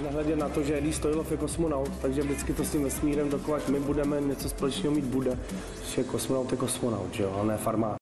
Nehledě na to, že Eddie Stojlov je kosmonaut, takže vždycky to s tím vesmírem, dokud my budeme něco společného mít bude. Že kosmonaut je kosmonaut, že jo, ale ne farmář.